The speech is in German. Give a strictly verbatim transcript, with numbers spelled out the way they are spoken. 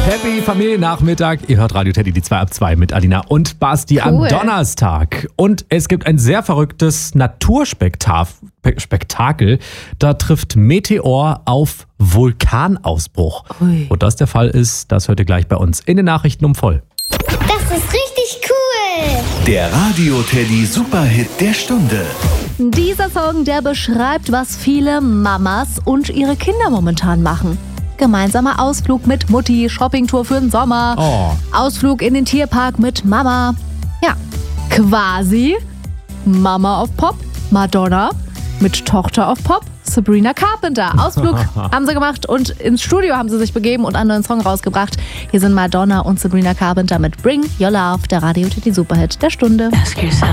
Happy Familiennachmittag. Ihr hört Radio Teddy, die zwei ab zwei mit Alina und Basti cool. am Donnerstag. Und es gibt ein sehr verrücktes Naturspektakel. Da trifft Meteor auf Vulkanausbruch. Ui. Wo das der Fall ist, das hört ihr gleich bei uns in den Nachrichten um voll. Das ist richtig cool. Der Radio Teddy Superhit der Stunde. Dieser Song, der beschreibt, was viele Mamas und ihre Kinder momentan machen. Gemeinsamer Ausflug mit Mutti, Shoppingtour für den Sommer, oh. Ausflug in den Tierpark mit Mama. Ja, quasi Mama auf Pop, Madonna mit Tochter auf Pop, Sabrina Carpenter. Ausflug haben sie gemacht und ins Studio haben sie sich begeben und einen neuen Song rausgebracht. Hier sind Madonna und Sabrina Carpenter mit Bring Your Love, der Radio Teddy Superhit der Stunde.